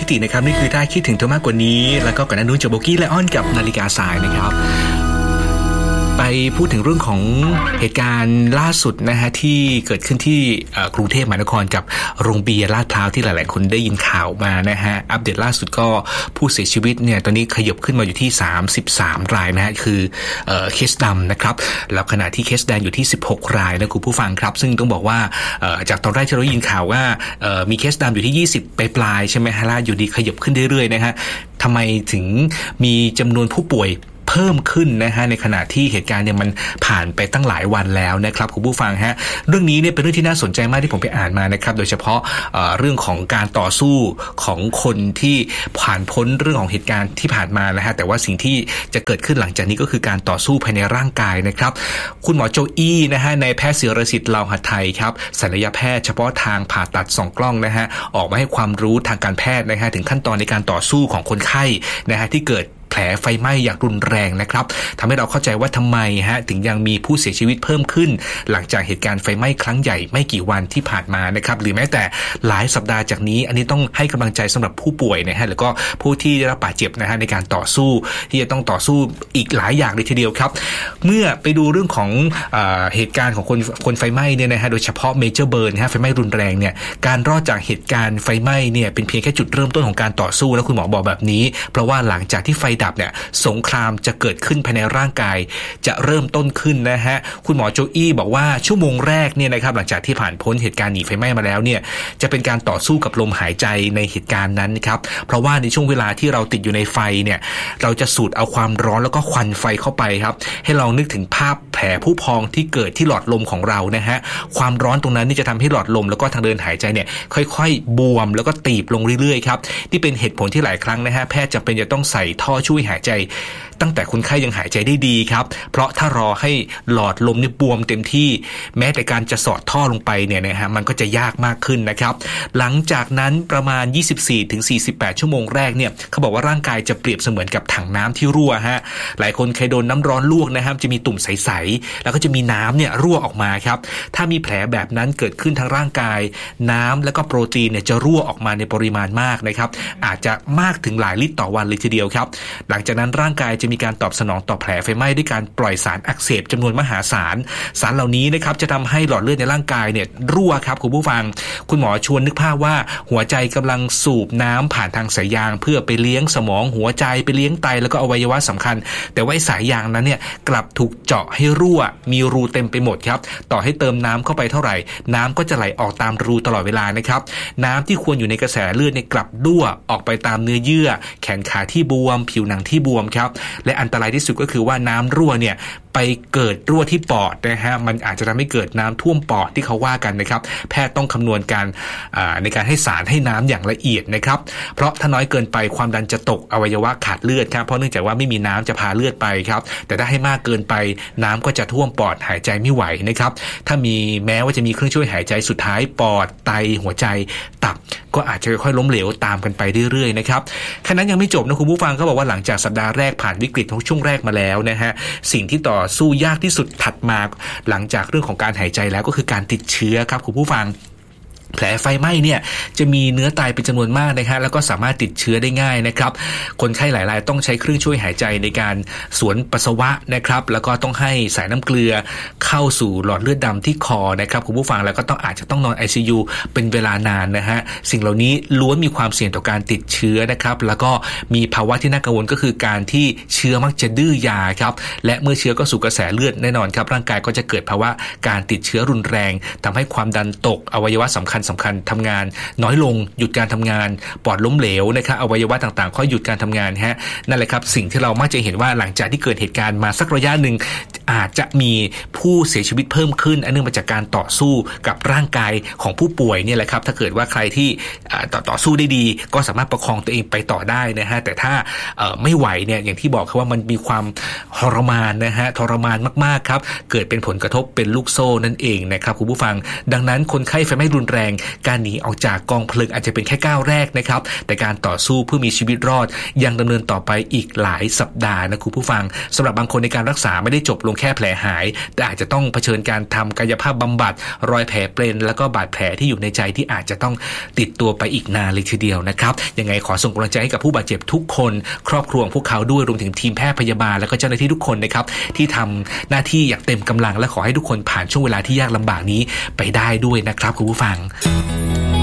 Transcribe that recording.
ตินะครับนี่คือถ้าคิดถึงเธอมากกว่านี้แล้วก็ก่อนหน้านู้นจะโบกี้และอ้อนกับนาฬิกาสายนะครับไปพูดถึงเรื่องของเหตุการณ์ล่าสุดนะฮะที่เกิดขึ้นที่กรุงเทพมหานครกับโรงเบียร์ลาดพร้าวที่หลายๆคนได้ยินข่าวมานะฮะอัปเดตล่าสุดก็ผู้เสียชีวิตเนี่ยตอนนี้ขยับขึ้นมาอยู่ที่33รายนะฮะคือเคสดำนะครับแล้วขณะที่เคสแดงอยู่ที่16รายนะคุณผู้ฟังครับซึ่งต้องบอกว่าจากตอนแรกที่เราได้ยินข่าวว่ามีเคสดำอยู่ที่20ปลายๆใช่ไหมฮะล่าอยู่ดีขยับขึ้นเรื่อยๆนะฮะทำไมถึงมีจำนวนผู้ป่วยเพิ่มขึ้นนะฮะในขณะที่เหตุการณ์เนี่ยมันผ่านไปตั้งหลายวันแล้วนะครับคุณผู้ฟังฮะเรื่องนี้เนี่ยเป็นเรื่องที่น่าสนใจมากที่ผมไปอ่านมานะครับโดยเฉพาะเรื่องของการต่อสู้ของคนที่ผ่านพ้นเรื่องของเหตุการณ์ที่ผ่านมานะฮะแต่ว่าสิ่งที่จะเกิดขึ้นหลังจากนี้ก็คือการต่อสู้ภายในร่างกายนะครับคุณหมอโจอี้นะฮะในแพทย์ศิรศิษฐ์ลาวหไทยครับศัลยแพทย์เฉพาะทางผ่าตัดส่องกล้องนะฮะออกมาให้ความรู้ทางการแพทย์นะฮะถึงขั้นตอนในการต่อสู้ของคนไข้นะฮะที่เกิดแผลไฟไหม้อย่างรุนแรงนะครับทำให้เราเข้าใจว่าทำไมถึงยังมีผู้เสียชีวิตเพิ่มขึ้นหลังจากเหตุการณ์ไฟไหม้ครั้งใหญ่ไม่กี่วันที่ผ่านมานะครับหรือแม้แต่หลายสัปดาห์จากนี้อันนี้ต้องให้กำลังใจสำหรับผู้ป่วยนะฮะแล้วก็ผู้ที่ได้รับบาดเจ็บนะฮะในการต่อสู้ที่จะต้องต่อสู้อีกหลายอย่างเลยทีเดียวครับเมื่อไปดูเรื่องของเหตุการณ์ของคนไฟไหม้เนี่ยนะฮะโดยเฉพาะเมเจอร์เบิร์นไฟไหม้รุนแรงเนี่ยการรอดจากเหตุการณ์ไฟไหม้เนี่ยเป็นเพียงแค่จุดเริ่มต้นของการต่อสู้นะคุณหมอบอกแบบนี้เพราะว่าหลังจากที่ไฟดับเนี่ยสงครามจะเกิดขึ้นภายในร่างกายจะเริ่มต้นขึ้นนะฮะคุณหมอโจอี้บอกว่าชั่วโมงแรกเนี่ยนะครับหลังจากที่ผ่านพ้นเหตุการณ์หนีไฟไหม้มาแล้วเนี่ยจะเป็นการต่อสู้กับลมหายใจในเหตุการณ์นั้นครับเพราะว่าในช่วงเวลาที่เราติดอยู่ในไฟเนี่ยเราจะสูดเอาความร้อนแล้วก็ควันไฟเข้าไปครับให้ลองนึกถึงภาพแผลผู้พองที่เกิดที่หลอดลมของเรานะฮะความร้อนตรงนั้นนี่จะทำให้หลอดลมแล้วก็ทางเดินหายใจเนี่ยค่อยๆบวมแล้วก็ตีบลงเรื่อยๆครับนี่เป็นเหตุผลที่หลายครั้งนะฮะแพทย์จำเป็นจะต้องใส่ท่อช่วยหายใจตั้งแต่คนไข้ยังหายใจได้ดีครับเพราะถ้ารอให้หลอดลมนี่บวมเต็มที่แม้แต่การจะสอดท่อลงไปเนี่ยนะฮะมันก็จะยากมากขึ้นนะครับหลังจากนั้นประมาณ 24-48 ชั่วโมงแรกเนี่ยเขาบอกว่าร่างกายจะเปรียบเสมือนกับถังน้ำที่รั่วฮะหลายคนเคยโดนน้ำร้อนลวกนะครับจะมีตุ่มใสๆแล้วก็จะมีน้ำเนี่ยรั่วออกมาครับถ้ามีแผลแบบนั้นเกิดขึ้นทางร่างกายน้ำแล้วก็โปรตีนเนี่ยจะรั่วออกมาในปริมาณมากนะครับอาจจะมากถึงหลายลิตรต่อวันเลยทีเดียวครับหลังจากนั้นร่างกายจะมีการตอบสนองต่อแผลไฟไหม้ด้วยการปล่อยสารอักเสบจำนวนมหาศาลสารเหล่านี้นะครับจะทำให้หลอดเลือดในร่างกายเนี่ยรั่วครับคุณผู้ฟังคุณหมอชวนนึกภาพว่าหัวใจกำลังสูบน้ำผ่านทางสายยางเพื่อไปเลี้ยงสมองหัวใจไปเลี้ยงไตแล้วก็อวัยวะสำคัญแต่ว่าสายยางนั้นเนี่ยกลับถูกเจาะให้รั่วมีรูเต็มไปหมดครับต่อให้เติมน้ำเข้าไปเท่าไหร่น้ำก็จะไหลออกตามรูตลอดเวลานะครับน้ำที่ควรอยู่ในกระแสเลือดเนี่ยกลับรั่วออกไปตามเนื้อเยื่อแขนขาที่บวมผิวหนังที่บวมครับและอันตรายที่สุดก็คือว่าน้ำรั่วเนี่ยไปเกิดรั่วที่ปอดนะฮะมันอาจจะทำให้เกิดน้ำท่วมปอดที่เขาว่ากันนะครับแพทย์ต้องคำนวณการในการให้สารให้น้ำอย่างละเอียดนะครับเพราะถ้าน้อยเกินไปความดันจะตกอวัยวะขาดเลือดครับเพราะเนื่องจากว่าไม่มีน้ำจะพาเลือดไปครับแต่ถ้าให้มากเกินไปน้ำก็จะท่วมปอดหายใจไม่ไหวนะครับถ้ามีแม้ว่าจะมีเครื่องช่วยหายใจสุดท้ายปอดไตหัวใจตับก็อาจจะค่อยๆล้มเหลวตามกันไปเรื่อยๆนะครับขณะนั้นยังไม่จบนะคุณผู้ฟังเขาบอกว่าหลังจากสัปดาห์แรกผ่านวิกฤตของช่วงแรกมาแล้วนะฮะสิ่งที่ต่อสู้ยากที่สุดถัดมาหลังจากเรื่องของการหายใจแล้วก็คือการติดเชื้อครับคุณผู้ฟังแผลไฟไหม้เนี่ยจะมีเนื้อตายเป็นจำนวนมากนะฮะแล้วก็สามารถติดเชื้อได้ง่ายนะครับคนไข้หลายรายต้องใช้เครื่องช่วยหายใจในการสวนปัสสาวะนะครับแล้วก็ต้องให้สายน้ำเกลือเข้าสู่หลอดเลือดดำที่คอนะครับคุณผู้ฟังแล้วก็อาจจะต้องนอน ICU เป็นเวลานานนะฮะสิ่งเหล่านี้ล้วนมีความเสี่ยงต่อการติดเชื้อนะครับแล้วก็มีภาวะที่น่ากังวลก็คือการที่เชื้อมักจะดื้อยาครับและเมื่อเชื้อก็สู่กระแสเลือดแน่นอนครับร่างกายก็จะเกิดภาวะการติดเชื้อรุนแรงทำให้ความดันตกอวัยวะสำคัญทำงานน้อยลงหยุดการทำงานปอดล้มเหลวนะครับอวัยวะต่างๆค่อยหยุดการทำงานฮะนั่นแหละครับสิ่งที่เรามักจะเห็นว่าหลังจากที่เกิดเหตุการณ์มาสักระยะหนึ่งอาจจะมีผู้เสียชีวิตเพิ่มขึ้นอันเนื่องมาจากการต่อสู้กับร่างกายของผู้ป่วยเนี่ยแหละครับถ้าเกิดว่าใครที่ต่อสู้ได้ดีก็สามารถประคองตัวเองไปต่อได้นะฮะแต่ถ้าไม่ไหวเนี่ยอย่างที่บอกครับว่ามันมีความทรมานนะฮะทรมานมากๆครับเกิดเป็นผลกระทบเป็นลูกโซ่นั่นเองนะครับคุณผู้ฟังดังนั้นคนไข้ไฟไหม้รุนแรงงการหนีออกจากกองเพลิงอาจจะเป็นแค่ก้าวแรกนะครับแต่การต่อสู้เพื่อมีชีวิตรอดยังดำเนินต่อไปอีกหลายสัปดาห์นะคุณผู้ฟังสำหรับบางคนในการรักษาไม่ได้จบลงแค่แผลหายแต่อาจจะต้องเผชิญการทำกายภาพบำบัดรอยแผลเป็นแล้วก็บาดแผลที่อยู่ในใจที่อาจจะต้องติดตัวไปอีกนานเลยทีเดียวนะครับยังไงขอส่งกำลังใจให้กับผู้บาดเจ็บทุกคนครอบครัวของพวกเขาด้วยรวมถึงทีมแพทย์พยาบาลและก็เจ้าหน้าที่ทุกคนนะครับที่ทำหน้าที่อย่างเต็มกำลังและขอให้ทุกคนผ่านช่วงเวลาที่ยากลำบากนี้ไปได้ด้วยนะครับคุณผู้ฟัง